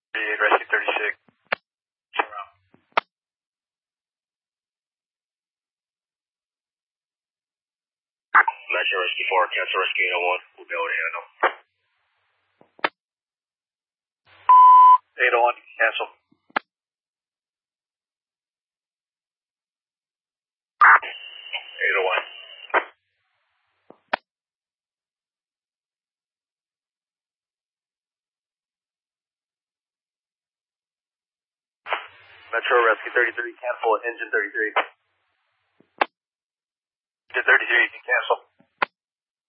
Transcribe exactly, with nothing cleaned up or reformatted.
Rescue thirty-six. Metro Rescue four, cancel Rescue eight oh one. We'll be able to handle. eight oh one, cancel. eight oh one. Metro Rescue thirty-three, cancel engine thirty-three. Engine thirty-three, you can cancel.